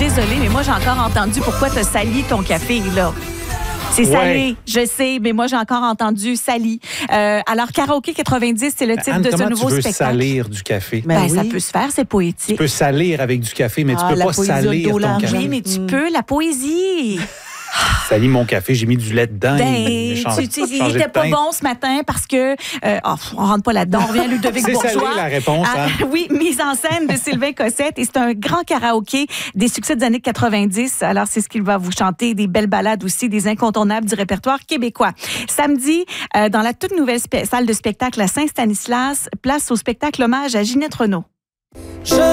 désolée, mais moi, j'ai encore entendu pourquoi tu as sali ton café, là. C'est salé, je sais, mais moi, j'ai encore entendu sali. Alors, Karaoké 90, c'est le titre Anne, de ce comment nouveau tu veux spectacle. salir du café? Ben, ça peut se faire, c'est poétique. Tu peux salir avec du café, mais tu peux pas salir ton café. Oui, mais tu peux, la poésie. Salis mon café, j'ai mis du lait dedans. Il était pas bon ce matin parce que... on rentre pas là-dedans, on revient à Ludovic Bourgeois. C'est salé la réponse. Oui, mise en scène de Sylvain Cossette. Et c'est un grand karaoké des succès des années 90. Alors, c'est ce qu'il va vous chanter. Des belles ballades aussi, des incontournables du répertoire québécois. Samedi, dans la toute nouvelle salle de spectacle à Saint-Stanislas, place au spectacle hommage à Ginette Renault.